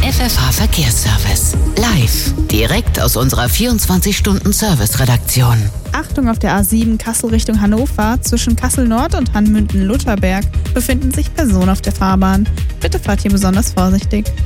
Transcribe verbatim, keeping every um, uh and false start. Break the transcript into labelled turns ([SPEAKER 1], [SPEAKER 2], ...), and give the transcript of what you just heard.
[SPEAKER 1] F F H Verkehrsservice. Live, direkt aus unserer vierundzwanzig-Stunden-Service-Redaktion.
[SPEAKER 2] Achtung, auf der A sieben Kassel Richtung Hannover zwischen Kassel Nord und Hanmünden-Lutherberg befinden sich Personen auf der Fahrbahn. Bitte fahrt hier besonders vorsichtig.